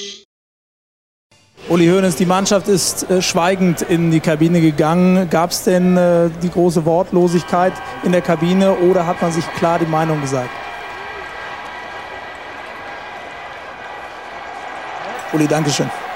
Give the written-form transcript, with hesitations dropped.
Uli Hoeneß, die Mannschaft ist schweigend in die Kabine gegangen. Gab es denn die große Wortlosigkeit in der Kabine oder hat man sich klar die Meinung gesagt? Uli, Dankeschön.